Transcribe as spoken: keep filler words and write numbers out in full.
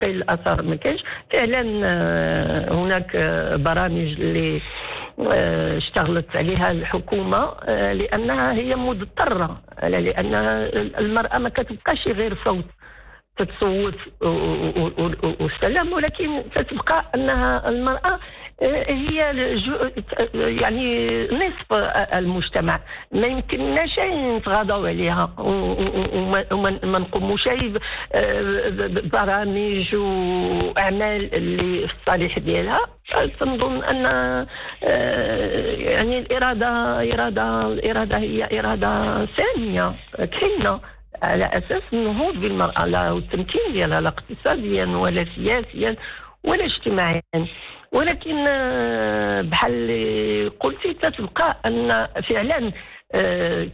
الاثار ما كاينش فعلا. هناك برامج اللي اشتغلت عليها الحكومه لانها هي مضطره، لان المراه ما كتبقاش غير صوت تتصوت والسلام، ولكن تتبقى انها المراه هي يعني نصف المجتمع. ما يمكنناش نتغاضوا عليها وما نقوموش ببرامج واعمال اللي في الصالح ديالها. تنظن ان يعني الاراده اراده الاراده هي اراده ساميه كاينه على اساس النهوض بالمراه، لا والتمكين ديالها لا اقتصاديا ولا سياسيا ولا اجتماعيا. ولكن بحال اللي قلتي تتبقى ان فعلا